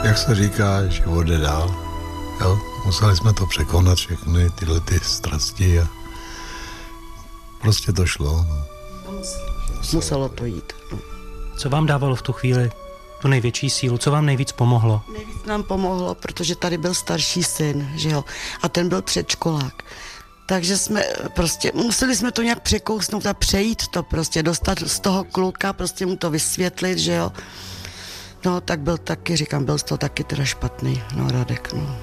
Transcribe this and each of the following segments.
Jak se říká, život jde dál. Jo? Museli jsme to překonat, všechny tyhle ty strasti a prostě to šlo. No. Muselo to jít. No. Co vám dávalo v tu chvíli tu největší sílu? Co vám nejvíc pomohlo? Nejvíc nám pomohlo, protože tady byl starší syn, že jo, a ten byl předškolák. Takže jsme prostě, museli jsme to nějak překousnout a přejít to prostě, dostat z toho kluka, prostě mu to vysvětlit, že jo. No, tak byl taky, říkám, byl to taky teda špatný, no, Radek, no.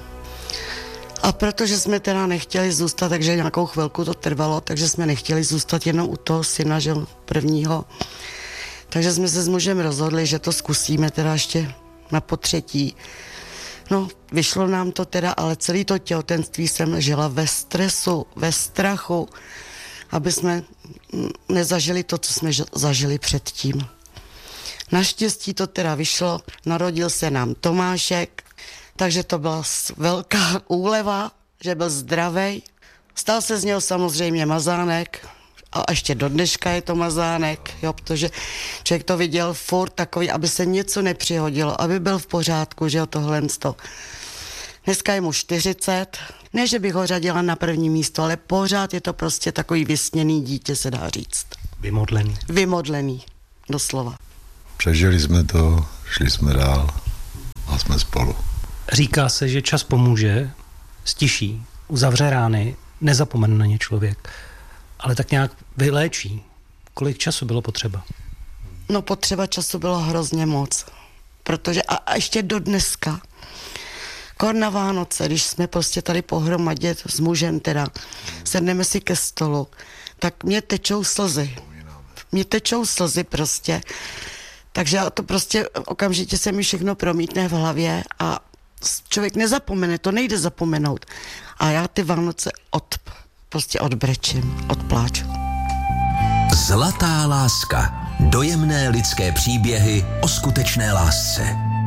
A protože jsme teda nechtěli zůstat, takže nějakou chvilku to trvalo, takže jsme nechtěli zůstat jenom u toho syna, že prvního. Takže jsme se s mužem rozhodli, že to zkusíme teda ještě na potřetí. No, vyšlo nám to teda, ale celé to těhotenství jsem žila ve stresu, ve strachu, aby jsme nezažili to, co jsme zažili předtím. Naštěstí to teda vyšlo, narodil se nám Tomášek, takže to byla velká úleva, že byl zdravej. Stal se z něho samozřejmě mazánek a ještě do dneška je to mazánek, jo, protože člověk to viděl furt takový, aby se něco nepřihodilo, aby byl v pořádku, že jo, tohle. Dneska je mu 40, ne, že bych ho řadila na první místo, ale pořád je to prostě takový vysněný dítě, se dá říct. Vymodlený. Vymodlený, doslova. Přežili jsme to, šli jsme dál a jsme spolu. Říká se, že čas pomůže, stiší, uzavře rány, nezapomene na ně člověk, ale tak nějak vyléčí. Kolik času bylo potřeba? No, potřeba času bylo hrozně moc, protože a ještě do dneska, kor na Vánoce, když jsme prostě tady pohromadě s mužem teda, sedneme si ke stolu, tak mě tečou slzy. Mě tečou slzy prostě, takže to prostě okamžitě se mi všechno promítne v hlavě a člověk nezapomene, to nejde zapomenout. A já ty Vánoce prostě odbrečím, odpláču. Zlatá láska. Dojemné lidské příběhy o skutečné lásce.